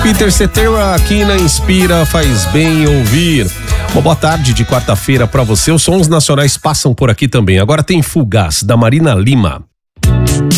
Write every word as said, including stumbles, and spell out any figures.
Peter Cetera aqui na Inspira, faz bem ouvir. Uma boa tarde de quarta-feira pra você. Os sons nacionais passam por aqui também. Agora tem Fugaz, da Marina Lima.